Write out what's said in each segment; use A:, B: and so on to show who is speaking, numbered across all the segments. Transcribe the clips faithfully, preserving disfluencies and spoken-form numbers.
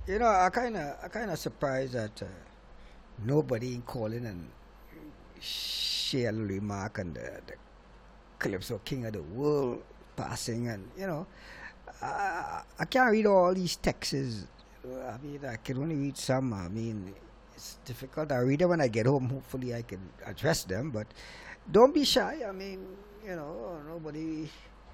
A: You know, I kind of, I kind of surprised that uh, nobody calling and share a remark on the, the Calypso King of the World passing, and you know, I, I can't read all these texts. I mean, I can only read some. I mean, it's difficult. I read them when I get home. Hopefully, I can address them. But don't be shy. I mean, you know, nobody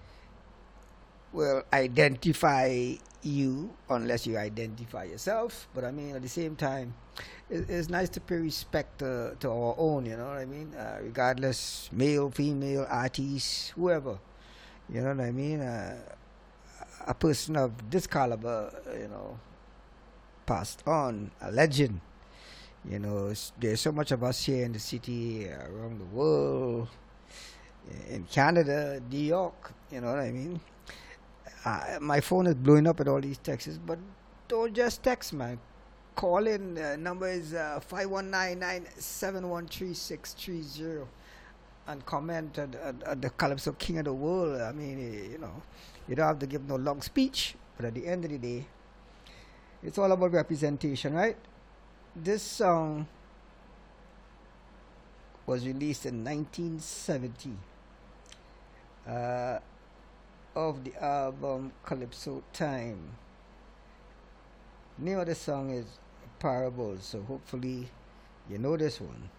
A: will identify you unless you identify yourself. But I mean, at the same time, it, it's nice to pay respect to, to our own. You know what I mean? Uh, regardless, male, female, artist, whoever. You know what I mean? Uh, a person of this caliber, you know, passed on, a legend. You know, s- there's so much of us here in the city, uh, around the world, in Canada, New York. You know what I mean? Uh, my phone is blowing up with all these texts, but don't just text, man. Call in. Uh, number is uh, five one nine nine seven one three six three zero and comment at, at, at the Calypso King of the World. I mean, eh, you know, you don't have to give no long speech, but at the end of the day, it's all about representation, right? This song was released in nineteen seventy uh, of the album Calypso Time. Name of the song is Parable, so hopefully you know this one.